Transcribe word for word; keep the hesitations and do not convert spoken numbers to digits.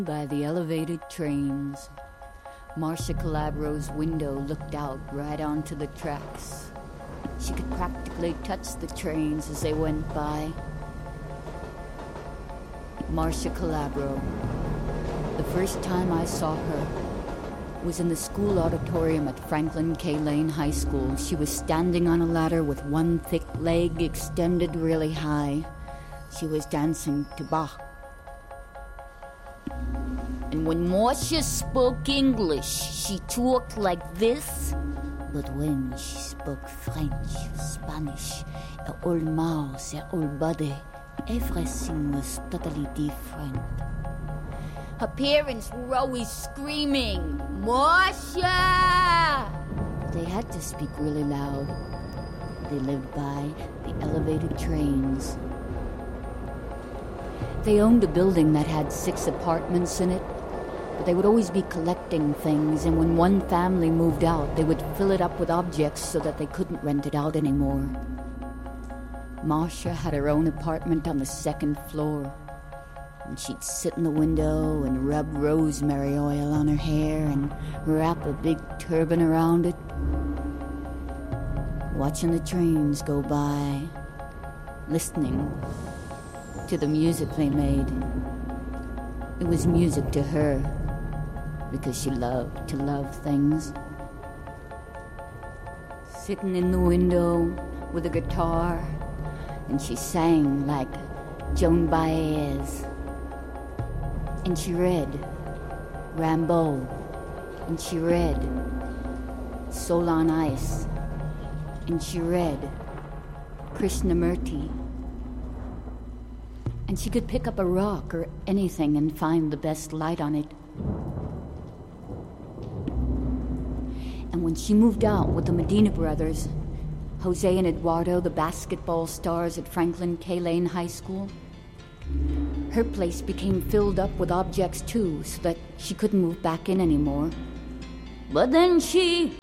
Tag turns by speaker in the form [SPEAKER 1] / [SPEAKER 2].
[SPEAKER 1] By the elevated trains, Marcia Calabro's window looked out right onto the tracks. She could practically touch the trains as they went by. Marcia Calabro. The first time I saw her was in the school auditorium at Franklin K. Lane High School. She was standing on a ladder with one thick leg extended really high. She was dancing to Bach. And when Marcia spoke English, she talked like this. But when she spoke French, Spanish, her whole mouth, her whole body, everything was totally different. Her parents were always screaming, Marcia! They had to speak really loud. They lived by the elevated trains. They owned a building that had six apartments in it, but they would always be collecting things, and when one family moved out, they would fill it up with objects so that they couldn't rent it out anymore. Marcia had her own apartment on the second floor, and she'd sit in the window and rub rosemary oil on her hair and wrap a big turban around it, watching the trains go by, listening to the music they made. It was music to her, because she loved to love things. Sitting in the window with a guitar, and she sang like Joan Baez. And she read Rimbaud, and she read Soul on Ice, and she read Krishnamurti. And she could pick up a rock or anything and find the best light on it. And when she moved out with the Medina brothers, Jose and Eduardo, the basketball stars at Franklin K. Lane High School, her place became filled up with objects too, so that she couldn't move back in anymore. But then she